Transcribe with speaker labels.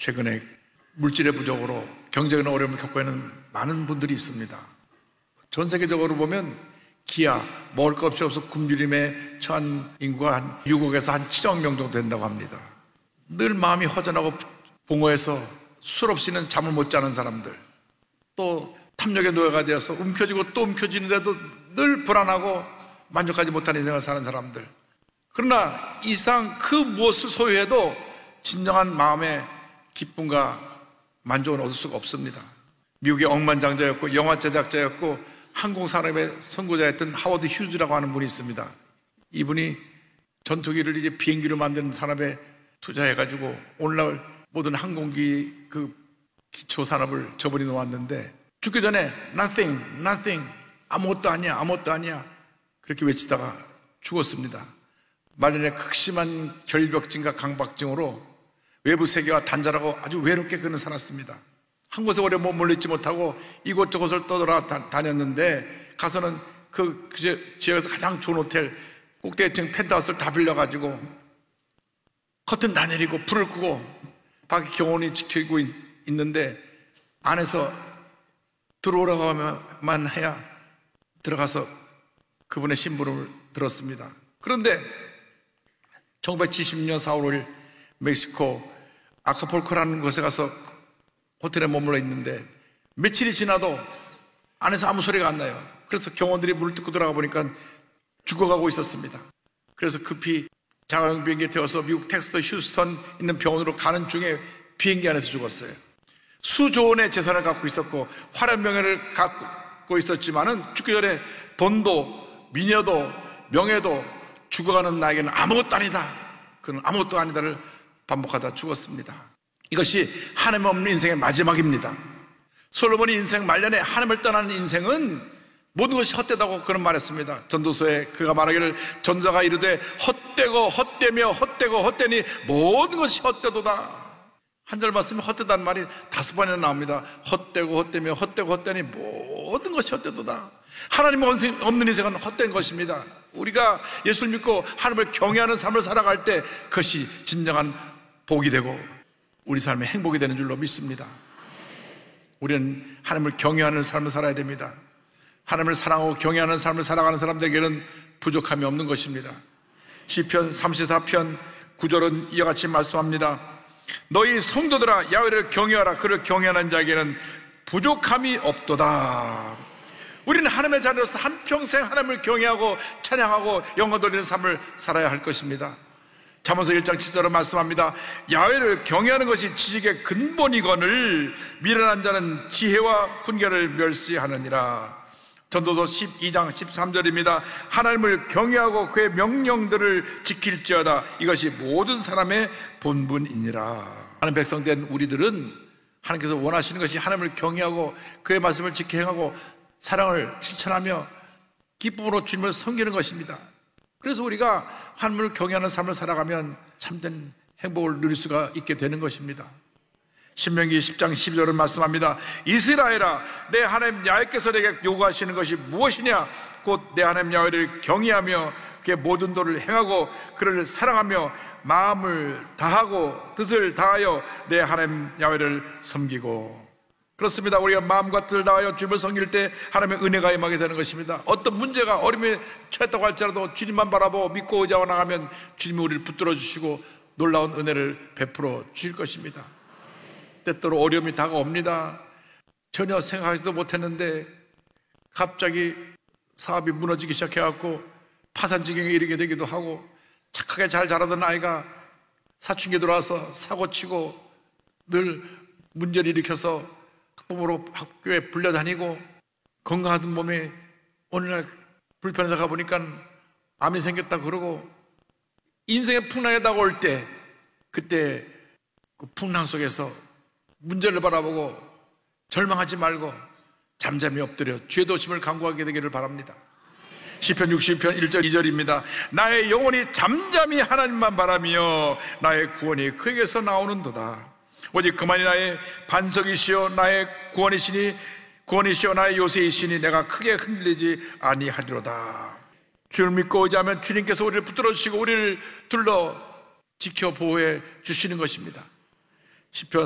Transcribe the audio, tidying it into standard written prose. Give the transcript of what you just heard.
Speaker 1: 최근에 물질의 부족으로 경제적인 어려움을 겪고 있는 많은 분들이 있습니다. 전 세계적으로 보면 기아, 먹을 것 없이 없어 굶주림에 처한 인구가 한 6억에서 한 7억 명 정도 된다고 합니다. 늘 마음이 허전하고 공허해서 술 없이는 잠을 못 자는 사람들, 또 탐욕의 노예가 되어서 움켜쥐고 또 움켜쥐는데도 늘 불안하고 만족하지 못하는 인생을 사는 사람들. 그러나 이상 그 무엇을 소유해도 진정한 마음의 기쁨과 만족을 얻을 수가 없습니다. 미국의 억만장자였고 영화 제작자였고 항공산업의 선구자였던 하워드 휴즈라고 하는 분이 있습니다. 이분이 전투기를 이제 비행기로 만드는 산업에 투자해가지고 오늘날 모든 항공기 그 기초 산업을 저버리 놓았는데 죽기 전에 nothing, 아무것도 아니야, 아무것도 아니야 그렇게 외치다가 죽었습니다. 말년에 극심한 결벽증과 강박증으로 외부 세계와 단절하고 아주 외롭게 그는 살았습니다. 한 곳에 오래 머물러 있지 못하고 이곳저곳을 떠돌아다녔는데 가서는 그 지역에서 가장 좋은 호텔 꼭대기층 펜트하우스를 다 빌려가지고 커튼 다 내리고 불을 끄고 밖에 경호원이 지키고 있는데 안에서 들어오라고만 해야 들어가서 그분의 심부름을 들었습니다. 그런데 1970년 4월 5일 멕시코 아카폴코라는 곳에 가서 호텔에 머물러 있는데 며칠이 지나도 안에서 아무 소리가 안 나요. 그래서 경호원들이 문을 뚫고 들어가 보니까 죽어가고 있었습니다. 그래서 급히 자가용 비행기에 태워서 미국 텍사스 휴스턴 있는 병원으로 가는 중에 비행기 안에서 죽었어요. 수조 원의 재산을 갖고 있었고 화려한 명예를 갖고 있었지만은 죽기 전에 돈도 미녀도 명예도 죽어가는 나에게는 아무것도 아니다. 그는 아무것도 아니다를 반복하다 죽었습니다. 이것이 하나님 없는 인생의 마지막입니다. 솔로몬이 인생 말년에 하나님을 떠나는 인생은 모든 것이 헛되다고 그런 말했습니다. 전도서에 그가 말하기를 전도자가 이르되 헛되고 헛되며 헛되고 헛되니 모든 것이 헛되도다. 한 절 말씀에 헛되다는 말이 5번이나 나옵니다. 헛되고 헛되며 헛되고 헛되니 모든 것이 헛되도다. 하나님 없는 인생은 헛된 것입니다. 우리가 예수를 믿고 하나님을 경외하는 삶을 살아갈 때 그것이 진정한 복이 되고 우리 삶의 행복이 되는 줄로 믿습니다. 우리는 하나님을 경외하는 삶을 살아야 됩니다. 하나님을 사랑하고 경외하는 삶을 살아가는 사람들에게는 부족함이 없는 것입니다. 시편 34편 9절은 이와 같이 말씀합니다. 너희 성도들아 야훼를 경외하라. 그를 경외하는 자에게는 부족함이 없도다. 우리는 하나님의 자녀로서 한평생 하나님을 경외하고 찬양하고 영광 돌리는 삶을 살아야 할 것입니다. 잠언서 1장 7절로 말씀합니다. 야훼를 경외하는 것이 지식의 근본이거늘 미련한 자는 지혜와 훈계를 멸시하느니라. 전도서 12장 13절입니다. 하나님을 경외하고 그의 명령들을 지킬지어다. 이것이 모든 사람의 본분이니라. 하나님 백성 된 우리들은 하나님께서 원하시는 것이 하나님을 경외하고 그의 말씀을 지켜 행하고 사랑을 실천하며 기쁨으로 주님을 섬기는 것입니다. 그래서 우리가 하나님을 경외하는 삶을 살아가면 참된 행복을 누릴 수가 있게 되는 것입니다. 신명기 10장 12절은 말씀합니다. 이스라엘아 내 하나님 야훼께서 내게 요구하시는 것이 무엇이냐 곧 내 하나님 야훼를 경외하며 그의 모든 도를 행하고 그를 사랑하며 마음을 다하고 뜻을 다하여 내 하나님 야훼를 섬기고. 그렇습니다. 우리가 마음과 뜻을 다하여 주님을 섬길 때 하나님의 은혜가 임하게 되는 것입니다. 어떤 문제가 어려움에 처했다고 할지라도 주님만 바라보고 믿고 의지하고 나가면 주님이 우리를 붙들어 주시고 놀라운 은혜를 베풀어 주실 것입니다. 때때로 어려움이 다가옵니다. 전혀 생각하지도 못했는데 갑자기 사업이 무너지기 시작해갖고 파산지경에 이르게 되기도 하고 착하게 잘 자라던 아이가 사춘기에 들어와서 사고치고 늘 문제를 일으켜서 학부모로 학교에 불려다니고 건강하던 몸이 어느날 불편해서 가보니까 암이 생겼다 그러고 인생의 풍랑에 다가올 때 그때 그 풍랑 속에서 문제를 바라보고 절망하지 말고 잠잠히 엎드려 주의 도심을 간구하게 되기를 바랍니다. 시편 60편 1절 2절입니다. 나의 영혼이 잠잠히 하나님만 바라며 나의 구원이 그에게서 나오는도다. 오직 그만이 나의 반석이시여 나의 구원이시여 나의 요새이시니 내가 크게 흔들리지 아니하리로다. 주를 믿고 의지하면 주님께서 우리를 붙들어 주시고 우리를 둘러 지켜 보호해 주시는 것입니다. 시편